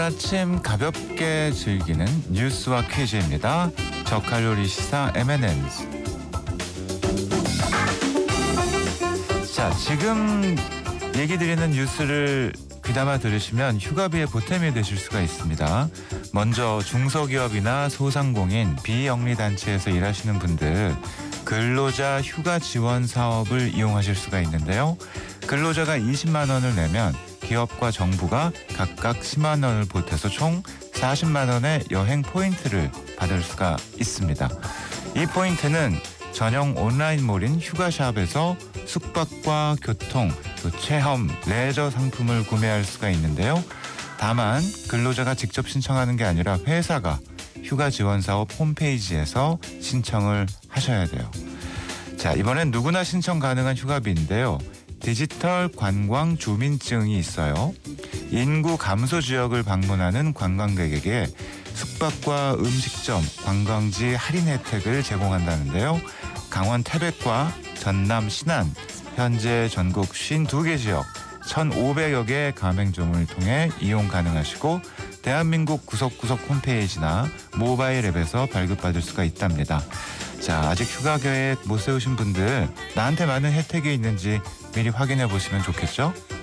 아침 가볍게 즐기는 뉴스와 퀴즈입니다. 저칼로리 시사 M&N's. 자, 지금 얘기 드리는 뉴스를 귀담아 들으시면 휴가비에 보탬이 되실 수가 있습니다. 먼저 중소기업이나 소상공인, 비영리단체에서 일하시는 분들 근로자 휴가 지원 사업을 이용하실 수가 있는데요. 근로자가 20만 원을 내면 기업과 정부가 각각 10만 원을 보태서 총 40만 원의 여행 포인트를 받을 수가 있습니다. 이 포인트는 전용 온라인몰인 휴가샵에서 숙박과 교통, 또 체험, 레저 상품을 구매할 수가 있는데요. 다만 근로자가 직접 신청하는 게 아니라 회사가 휴가 지원 사업 홈페이지에서 신청을 하셔야 돼요. 자, 이번엔 누구나 신청 가능한 휴가비인데요. 디지털 관광 주민증이 있어요. 인구 감소 지역을 방문하는 관광객에게 숙박과 음식점, 관광지 할인 혜택을 제공한다는데요. 강원 태백과 전남 신안, 현재 전국 52개 지역 1,500여 개 가맹점을 통해 이용 가능하시고 대한민국 구석구석 홈페이지나 모바일 앱에서 발급받을 수가 있답니다. 자, 아직 휴가 계획 못 세우신 분들 나한테 많은 혜택이 있는지 미리 확인해 보시면 좋겠죠?